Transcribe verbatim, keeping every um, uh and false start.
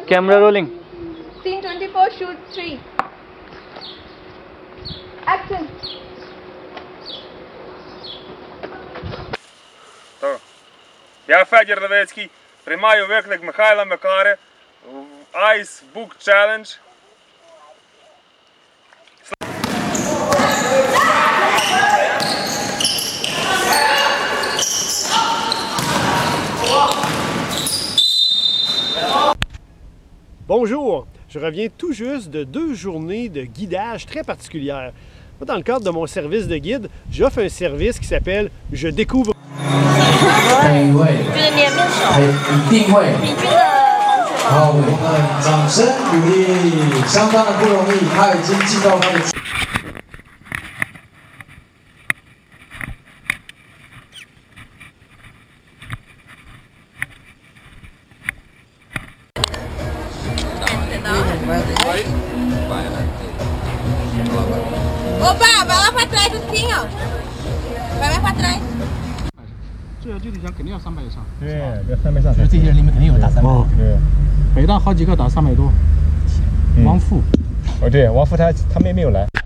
Camera rolling. Scene twenty-four, shoot three. Action. То. Я Федір Левицький, приймаю виклик Михайла Микари в Ice Book Challenge. Bonjour, je reviens tout juste de deux journées de guidage très particulières. Moi, dans le cadre de mon service de guide, j'offre un service qui s'appelle « Je découvre ». 哪一位？就是你的面手。一定会。平均的同学。好，我们掌声鼓励，相当的不容易，他已经进到他的。 Opa, vai lá pra trás um pouquinho, ó. Vai mais pra trás. 这个具体讲肯定要三百以上。 对，要三百上。 就是这些人里面肯定有打三百。哦， 对。 北大好几个打三百多。王富。 哦，对，王富他他们没有来。